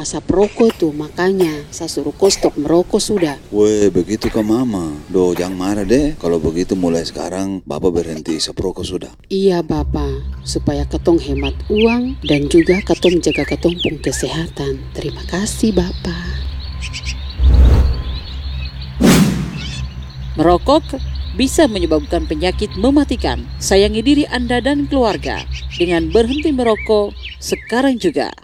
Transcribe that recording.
asap rokok tuh, makanya saya suruh kau stop merokok sudah. Weh, begitu ke mama. Doh, jangan marah deh. Kalau begitu mulai sekarang Bapak berhenti isap rokok sudah. Iya Bapak, supaya ketong hemat uang dan juga ketong jaga ketong pung kesehatan. Terima kasih Bapak. Merokok bisa menyebabkan penyakit mematikan. Sayangi diri Anda dan keluarga dengan berhenti merokok sekarang juga.